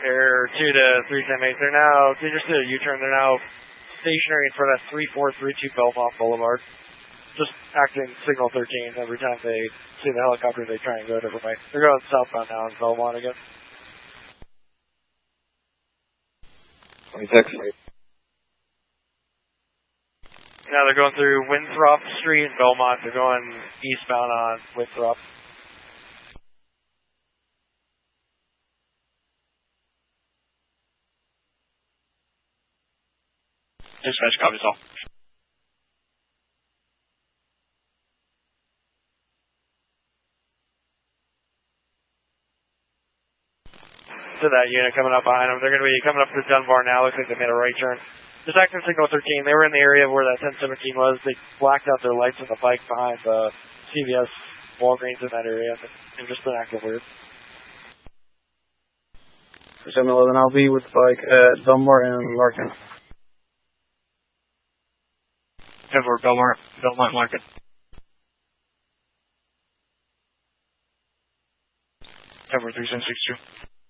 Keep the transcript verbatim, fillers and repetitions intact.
Air two to three ten eight. They're now, they just did a U-turn. They're now stationary in front of three four three two Belmont Boulevard. Just acting signal thirteen every time they see the helicopter, they try and go a different way. They're going southbound now in Belmont again. twenty-six. Now they're going through Winthrop Street in Belmont. They're going eastbound on Winthrop. Dispatch copies all. To that unit coming up behind them. They're going to be coming up to Dunbar now. Looks like they made a right turn. Just acting signal thirteen. They were in the area where that ten seventeen was. They blacked out their lights on the bike behind the C V S Walgreens in that area. They've just been acting weird. seven eleven, I'll be with the bike at Dunbar and Larkin. Edward, Belmont, Belmont, Larkin. Edward, three seven six two.